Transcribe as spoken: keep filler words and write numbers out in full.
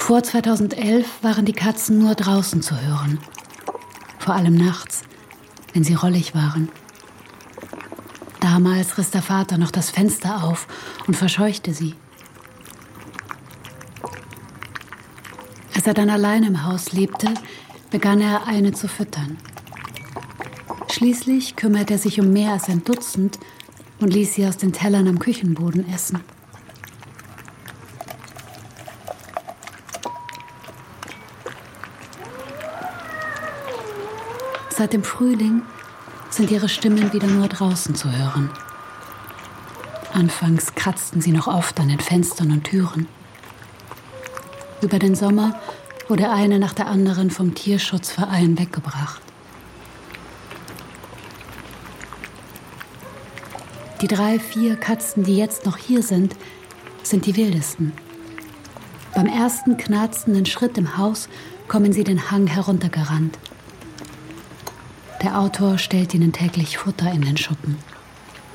Vor zweitausendelf waren die Katzen nur draußen zu hören. Vor allem nachts, wenn sie rollig waren. Damals riss der Vater noch das Fenster auf und verscheuchte sie. Als er dann allein im Haus lebte, begann er, eine zu füttern. Schließlich kümmerte er sich um mehr als ein Dutzend und ließ sie aus den Tellern am Küchenboden essen. Seit dem Frühling sind ihre Stimmen wieder nur draußen zu hören. Anfangs kratzten sie noch oft an den Fenstern und Türen. Über den Sommer wurde eine nach der anderen vom Tierschutzverein weggebracht. Die drei, vier Katzen, die jetzt noch hier sind, sind die wildesten. Beim ersten knarzenden Schritt im Haus kommen sie den Hang heruntergerannt. Der Autor stellt ihnen täglich Futter in den Schuppen.